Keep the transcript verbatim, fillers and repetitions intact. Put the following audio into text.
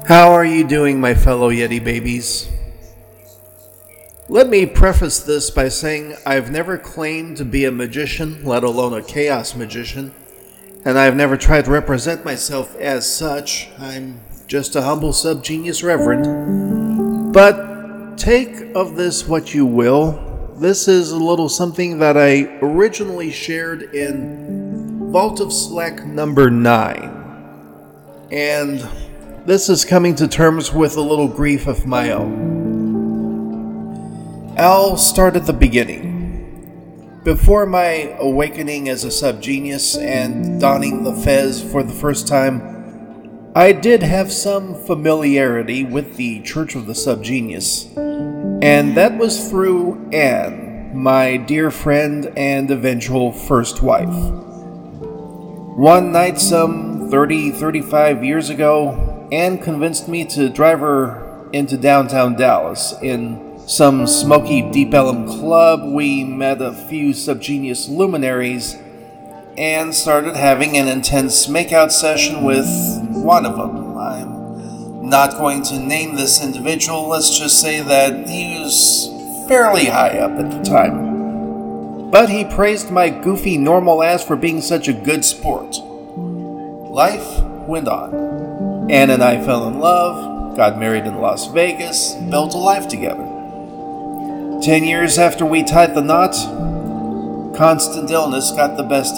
How are you doing, my fellow Yeti babies? Let me preface this by saying I've never claimed to be a magician, let alone a chaos magician, and I've never tried to represent myself as such. I'm just a humble sub-genius reverend. But take of this what you will. This is a little something that I originally shared in Vault of Slack number nine. And this is coming to terms with a little grief of my own. I'll start at the beginning. Before my awakening as a sub-genius and donning the fez for the first time, I did have some familiarity with the Church of the Sub-Genius, and that was through Anne, my dear friend and eventual first wife. One night some thirty, thirty-five years ago, Anne convinced me to drive her into downtown Dallas. In some smoky Deep Ellum club, we met a few sub-genius luminaries and started having an intense makeout session with one of them. I'm not going to name this individual. Let's just say that he was fairly high up at the time. But he praised my goofy normal ass for being such a good sport. Life went on. Anne and I fell in love, got married in Las Vegas, built a life together. Ten years after we tied the knot, constant illness got the best